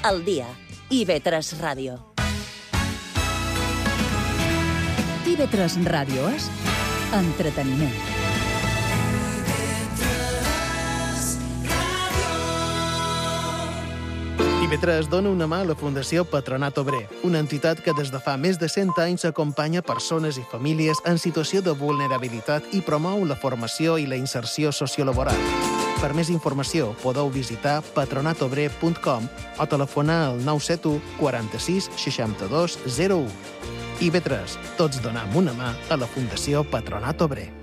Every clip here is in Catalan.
al dia. IB3 Ràdio. IB3 Ràdio és entreteniment. IB3 dona una mà a la Fundació Patronat Obrer, una entitat que des de fa més de 100 anys acompanya persones i famílies en situació de vulnerabilitat i promou la formació i la inserció sociolaboral. Per més informació podeu visitar patronatobrer.com o telefonar al 971 46 62 01. IB3, tots donem una mà a la Fundació Patronat Obrer.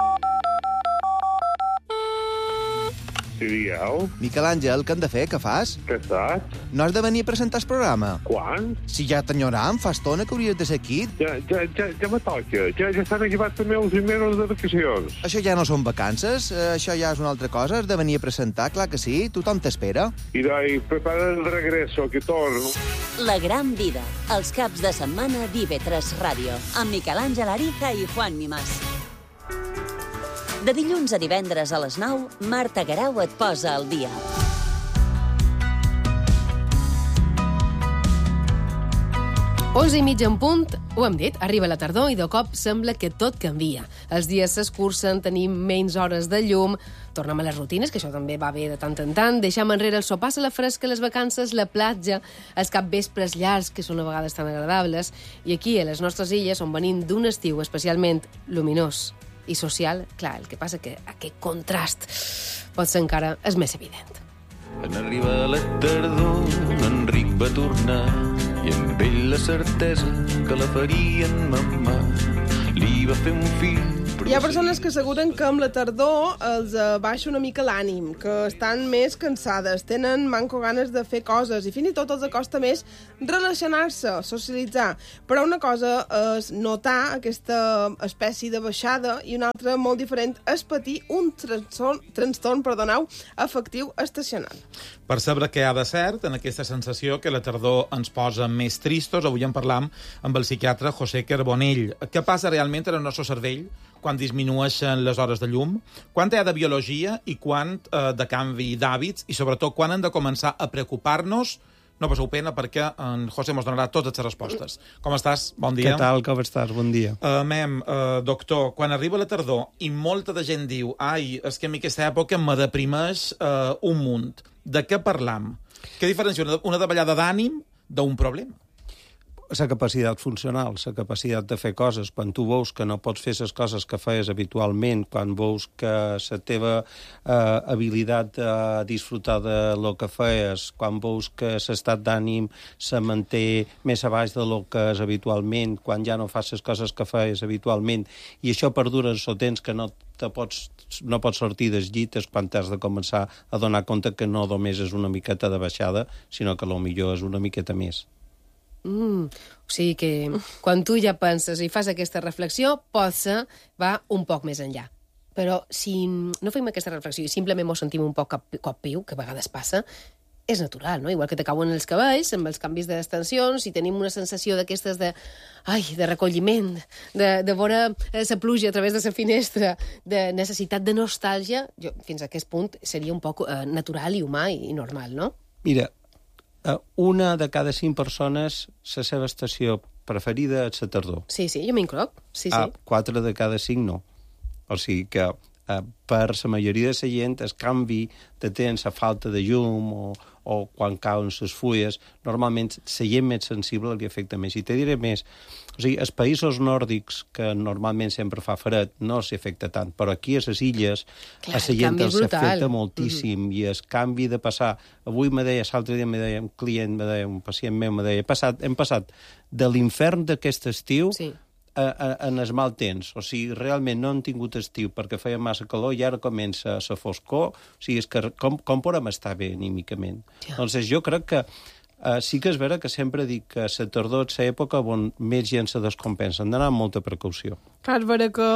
Sí, digueu. Miquel Àngel, què hem de fer? Què fas? Què estàs? No has de venir a presentar el programa? Quan? Si ja t'enyoram, fa estona que hauries de ser aquí. Ja me toca. Ja estan acabats també els mesos de vacacions. Això ja no són vacances, això ja és una altra cosa. Has de venir a presentar, clar que sí. Tothom t'espera. I doi, prepara el regreso, que torno. La gran vida, els caps de setmana d'IB3 Ràdio, amb Miquel Àngel Ariza i Juan Mimàs. De dilluns a divendres a les 9, Marta Garau et posa al dia. Onze i mitja en punt, ho hem dit, arriba la tardor i de cop sembla que tot canvia. Els dies s'escurcen, tenim menys hores de llum, tornem a les rutines, que això també va bé de tant en tant, deixem enrere el sopar a la fresca, les vacances, la platja, els capvespres llargs, que són a vegades tan agradables, i aquí, a les nostres illes, on venim d'un estiu especialment luminós i social, clar, el que passa que aquest contrast potser encara és més evident. En arribar la tardor, Enric va tornar i amb ell la certesa que la farien mamà. Li va fer un fill. Hi ha persones que asseguren que amb la tardor els baixa una mica l'ànim, que estan més cansades, tenen manco ganes de fer coses i fins i tot els acosta més relacionar-se, socialitzar. Però una cosa és notar aquesta espècie de baixada i una altra molt diferent és patir un trastorn afectiu estacional. Per saber què ha de cert en aquesta sensació que la tardor ens posa més tristos, avui en parlam amb el psiquiatre José Carbonell. Què passa realment en el nostre cervell quan disminueixen les hores de llum? Quant hi ha de biologia i quant de canvi d'hàbits? I sobretot, quan hem de començar a preocupar-nos? No passeu pena perquè en José ens donarà totes les respostes. Com estàs? Bon dia. Què tal? Com estàs? Bon dia. Doctor, quan arriba la tardor i molta de gent diu ai, és que a mi aquesta època me deprimeix un munt. De què parlam? Què diferencia una davallada d'ànim d'un problema? La capacitat funcional, la capacitat de fer coses. Quan tu veus que no pots fer les coses que feies habitualment, quan veus que la teva habilitat de disfrutar de lo que feies, quan veus que l'estat d'ànim se manté més a baix de lo que és habitualment, quan ja no fas les coses que feies habitualment, i això perdura en el temps que no pots sortir del llit, és quan t'has de començar a donar compte que no només és una miqueta de baixada, sinó que potser és una miqueta més. O sigui que quan tu ja penses i fas aquesta reflexió, potser va un poc més enllà. Però si no fem aquesta reflexió i simplement ens sentim un poc cop piu, que a vegades passa, és natural, no? Igual que te cauen els cabells, amb els canvis d'extensions, i tenim una sensació d'aquestes de recolliment, de veure la pluja a través de la finestra, de necessitat de nostàlgia, fins a aquest punt seria un poc natural i humà i normal, no? Mira, una de cada 5 persones, la seva estació preferida és la tardor. Sí, jo m'incloc. Sí. 4 de cada 5 no. O sigui que per la majoria de la gent el canvi de temps, la falta de llum o quan cauen les fulles, normalment la gent més sensible li afecta més. I te diré més, o sigui, els països nòrdics, que normalment sempre fa fred, no s'hi afecta tant, però aquí a les illes a la gent els afecta moltíssim, i el canvi de passar, avui me deia, l'altre dia me deia un client, un pacient meu, me deia, hem passat de l'infern d'aquest estiu en el mal temps. O sigui, realment no hem tingut estiu perquè feia massa calor i ara comença la foscor. O sigui, és que com podem estar bé anímicament? Doncs jo crec que sí que és vera que sempre dic que la tardor és l'època on més gent se descompensa. Hem d'anar amb molta precaució. Clar, és vera que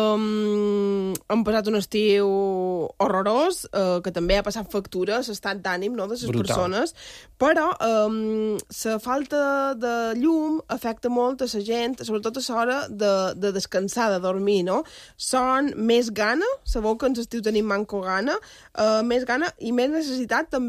hem passat un estiu horrorós, que també ha passat factura a l'estat d'ànim de les persones, però la falta de llum afecta molt a la gent, sobretot a l'hora de descansar, de dormir, no? Son més gana, sabeu que en l'estiu tenim manco gana, més gana i més necessitat també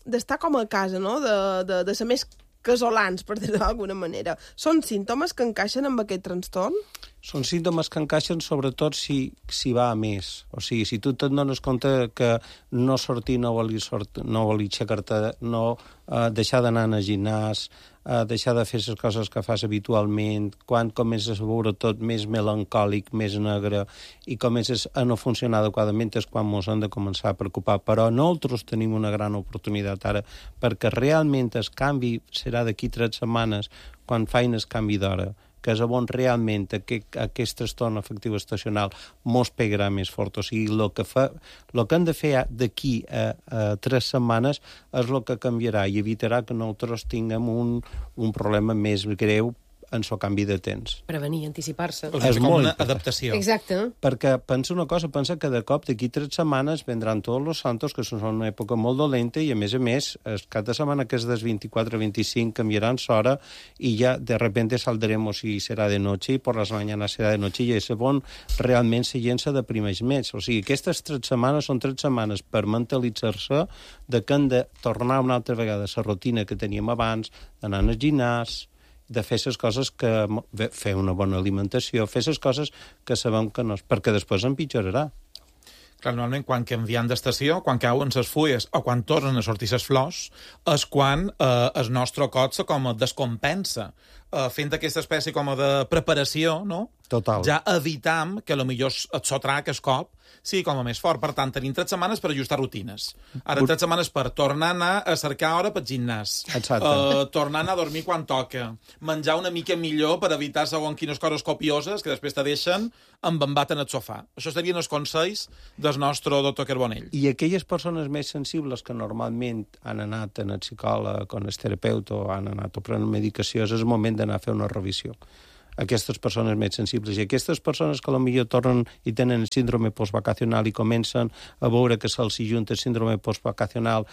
d'estar com a casa, no? De ser més casolans, per dir-ho d'alguna manera. Són símptomes que encaixen amb aquest trastorn? Són símptomes que encaixen sobretot si va a més. O sigui, si tu te'n dones compte que no sortir, no voler aixecar-te, no deixar d'anar al gimnàs, deixar de fer les coses que fas habitualment, quan comences a veure tot més melancòlic, més negre, i comences a no funcionar adequadament, és quan ens hem de començar a preocupar. Però nosaltres tenim una gran oportunitat ara, perquè realment el canvi serà d'aquí 3 setmanes, quan feien el canvi d'hora, que és on realment aquest trastorn afectiu estacional mos pegarà més fort. O sigui, el que hem de fer d'aquí a 3 setmanes és el que canviarà i evitarà que nosaltres tinguem un problema més greu en el canvi de temps. Prevenir, anticipar-se. És molt una adaptació. Exacte. Perquè pensa una cosa, pensa que de cop d'aquí 3 setmanes vendran tots els santos, que són una època molt dolenta, i a més, el cap de setmana que és des 24-25 canviaran l'hora i ja de repente saldremos i serà de noche i por las mañanas serà de noche, i és on realment la gent se deprimeix més. O sigui, aquestes 3 setmanes són 3 setmanes per mentalitzar-se de que hem de tornar una altra vegada a la rutina que teníem abans, d'anar al gimnàs, de fer les coses que... fer una bona alimentació, fer les coses que sabem que no... perquè després empitjorarà. Clar, normalment, quan canviem d'estació, quan cauen les fulles o quan tornen a sortir les flors, és quan el nostre cos se com descompensa, fent aquesta espècie com de preparació, no? Total. Ja evitam que potser et sotrac el cop sigui com a més fort. Per tant, tenim 3 setmanes per ajustar rutines. Ara 3 setmanes per tornar a anar a cercar hora pel gimnàs. Tornar a anar a dormir quan toca. Menjar una mica millor per evitar segons quines coses copioses que després te deixen embambat en el sofà. Això serien els consells del nostre doctor Carbonell. I aquelles persones més sensibles que normalment han anat en el psicòleg o en el terapeuta o han anat a prendre medicació, és el moment d'anar a fer una revisió. Aquestes persones més sensibles i aquestes persones que potser tornen i tenen el síndrome postvacacional i comencen a veure que se'ls junta el síndrome postvacacional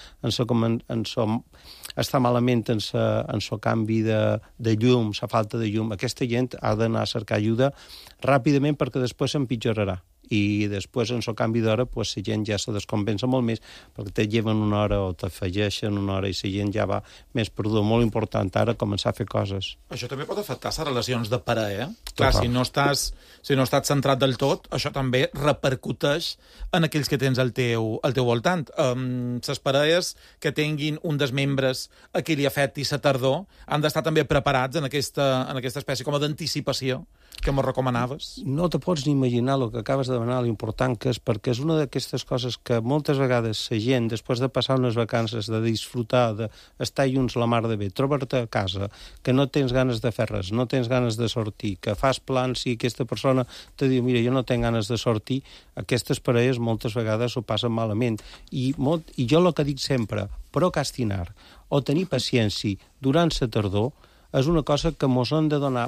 està malament en el canvi de llum, la falta de llum. Aquesta gent ha d'anar a cercar ajuda ràpidament perquè després s'empitjorarà. I després, en el canvi d'hora, la gent ja se descompensa molt més, perquè te lleven una hora o t'afegeixen una hora i la gent ja va més perduda. Molt important ara començar a fer coses. Això també pot afectar les relacions de parella. Clar, si no estàs centrat del tot, això també repercuteix en aquells que tens al teu voltant. Les parelles que tinguin un dels membres a qui li afecti la tardor han d'estar també preparats en aquesta espècie com d'anticipació que m'ho recomanaves. No te pots ni imaginar el que acabes de demanar, l'important que és, perquè és una d'aquestes coses que moltes vegades la gent, després de passar unes vacances, de disfrutar, d'estar junts la mar de bé, trobar-te a casa, que no tens ganes de fer res, no tens ganes de sortir, que fas plans i aquesta persona te diu, mira, jo no tinc ganes de sortir, aquestes parelles moltes vegades ho passen malament. I jo el que dic sempre, procrastinar o tenir paciència durant la tardor és una cosa que mos hem de donar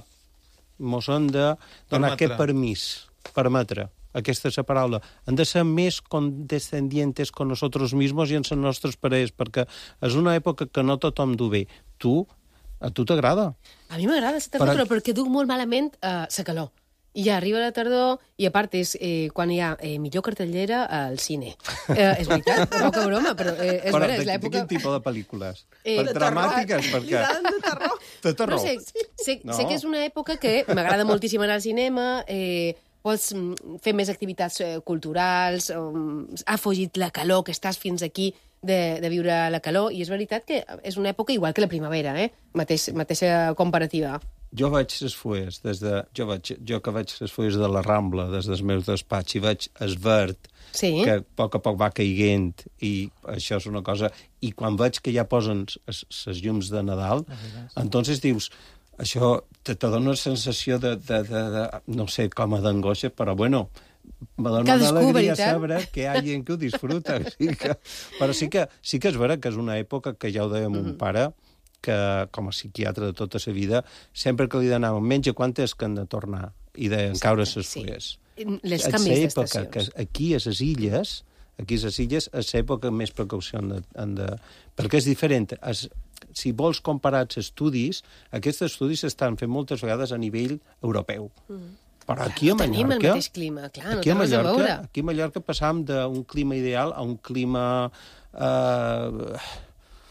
aquest permís, permetre. Aquesta és la paraula. Hem de ser més condescendientes con nosotros mismos i en les nostres parelles, perquè és una època que no tothom du bé. A tu t'agrada? A mi m'agrada la tardor, però perquè duc molt malament la calor. I ja arriba la tardor, i a part és quan hi ha millor cartellera al cine. És veritat, poca broma, però és vera, és l'època... De quin tipus de pel·lícules? Dramàtiques? Li dan de terror. De terror. Sé que és una època que m'agrada moltíssim anar al cinema, pots fer més activitats culturals, ha fugit la calor, que estàs fins aquí de viure la calor, i és veritat que és una època igual que la primavera, mateixa comparativa. Jo veig les fulles, jo que veig les fulles de la Rambla, des del meu despatx, i veig el verd, que a poc va caiguent, i això és una cosa... I quan veig que ja posen les llums de Nadal, entonces dius... Això te dona una sensació de no sé, com a d'angoixa, però bueno... Me dona una alegria saber que hi ha gent que ho disfruta. Però sí que és vera que és una època que ja ho deia mon pare, que com a psiquiatre de tota la vida, sempre que li donàvem menys quan és que han de tornar i de caure les fulles. Les canvis d'estacions. Que aquí a les illes, és l'època més precaució han de... Perquè és diferent. Si vols comparar els estudis, aquests estudis s'estan fent moltes vegades a nivell europeu. Però aquí a Mallorca... Tenim el mateix clima, clar, no té res a veure. Aquí a Mallorca passàvem d'un clima ideal a un clima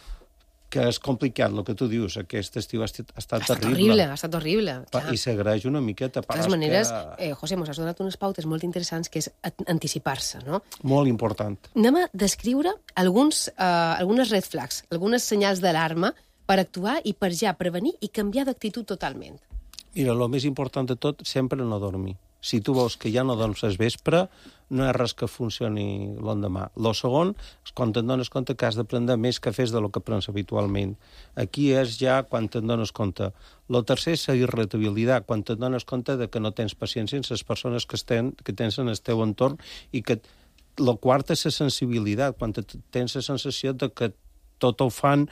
que és complicat, el que tu dius. Aquest estiu ha estat terrible. Horrible, ha estat horrible. I s'agraeix una miqueta. De totes maneres, José, mos has donat unes pautes molt interessants, que és anticipar-se, no? Molt important. Anem a descriure algunes red flags, algunes senyals d'alarma per actuar i per ja prevenir i canviar d'actitud totalment. Mira, el més important de tot, sempre no dormir. Si tu veus que ja no dorms al vespre, no hi ha res que funcioni l'endemà. El segon és quan te'n dones compte que has de prendre més cafès del que prens habitualment. Aquí és ja quan te'n dones compte. El tercer és la irritabilitat, quan te'n dones compte de que no tens paciència amb les persones que tens en el teu entorn i que el quart és la sensibilitat, quan tens la sensació de que tot ho fan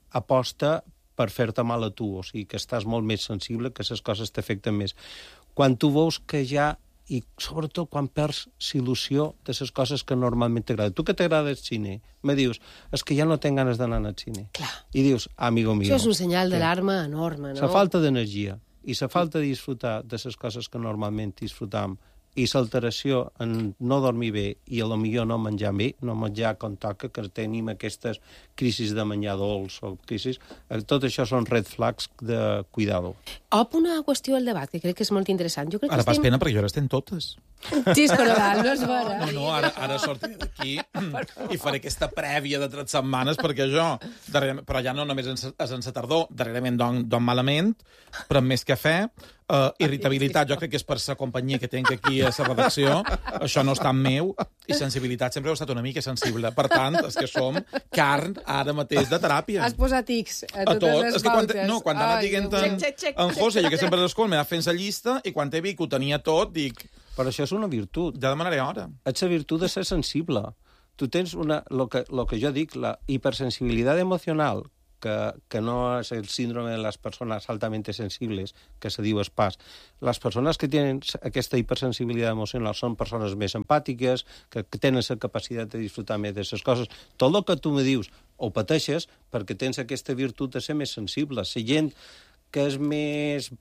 aposta per fer-te mal a tu, o sigui que estàs molt més sensible, que les coses t'afecten més. Quan tu veus que ja, i sobretot quan perds il·lusió de les coses que normalment t'agraden. Tu que t'agrada el cine, me dius, és que ja no tinc ganes d'anar al cine. Clar. I dius, amigo mío. Això és un senyal d'alarma enorme, no? La falta d'energia i la falta de disfrutar de les coses que normalment disfrutam i l'alteració en no dormir bé i a lo millor no menjar bé, no menjar com toca, que tenim aquestes crisis de menjar dolç o crisis, tot això són red flags de cuidado. Una qüestió al debat, que crec que és molt interessant. Jo crec que Ara fas pena perquè jo les tenc totes. Xisco Nadal, no és vera. No, ara sortiré d'aquí i faré aquesta prèvia de 3 setmanes perquè jo, però ja no només és en la tardor, darrerament dorm malament, però més cafè, irritabilitat, jo crec que és per la companyia que tinc aquí a la redacció, això no és tan meu, i sensibilitat, sempre he estat una mica sensible. Per tant, és que som carn ara mateix de teràpia. Has posat X a tot. totes les pautes. Quan t'anava dient en José, jo que sempre a l'escola m'he fet la llista, i quan he vist que ho tenia tot, dic... Però això és una virtut. Ja demanaré hora. És la virtut de ser sensible. Tu tens lo que jo dic, la hipersensibilitat emocional, que no és el síndrome de les persones altament sensibles, que se diu pas. Les persones que tenen aquesta hipersensibilitat emocional són persones més empàtiques, que tenen la capacitat de disfrutar més de les coses. Tot el que tu me dius ho pateixes perquè tens aquesta virtut de ser més sensible. La gent que és més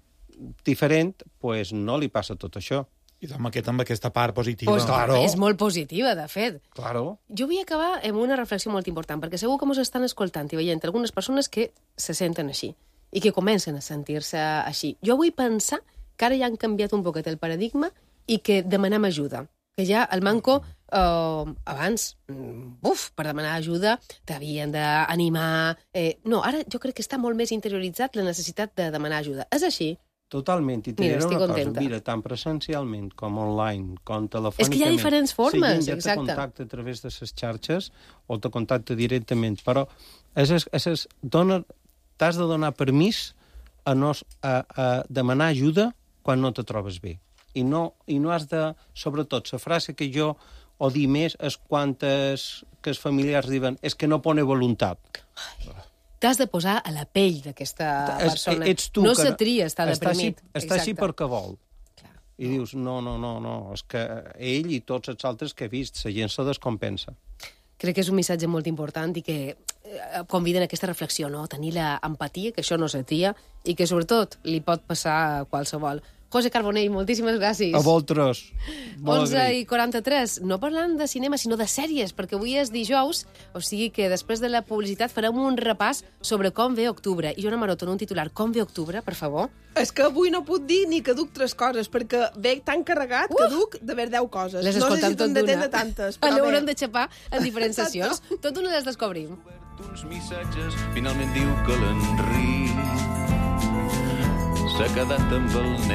diferent, pues no li passa tot això. I amb aquesta part positiva. Claro. És molt positiva, de fet. Claro. Jo vull acabar amb una reflexió molt important, perquè segur que ens estan escoltant i veient algunes persones que se senten així i que comencen a sentir-se així. Jo vull pensar que ara ja han canviat un poquet el paradigma i que demanem ajuda. Que ja el manco, abans, per demanar ajuda, t'havien d'animar... No, ara jo crec que està molt més interioritzat la necessitat de demanar ajuda. És així? Totalment, i mira, estic contenta. Mira, tant presencialment com online, com telefònicament... És que hi ha diferents formes, ja exacte. te contacta a través de les xarxes o te contacta directament, però t'has de donar permís a demanar ajuda quan no te trobes bé. I no has de... Sobretot, la frase que jo o dir més és quan que els familiars diuen és que no pone voluntat. T'has de posar a la pell d'aquesta persona. No se tria estar deprimit. Està així perquè vol. I dius, no, és que ell i tots els altres que he vist, la gent se descompensa. Crec que és un missatge molt important i que conviden a aquesta reflexió, no? Tenir l'empatia, que això no se tria, i que sobretot li pot passar a qualsevol. José Carbonell, moltíssimes gràcies. A vosaltres. 11:43. No parlant de cinema, sinó de sèries, perquè avui és dijous, o sigui que després de la publicitat farem un repàs sobre com ve octubre. I Joana Maroto, un titular, com ve octubre, per favor? És que avui no puc dir ni caduc 3 coses, perquè ve tan carregat que duc d'haver 10 coses. Les escoltem tot d'una. Tantes. L'haurem de xapar en diferents sessions. Tot una les descobrim. Uns missatges, finalment diu que l'Enric s'ha quedat amb el nen.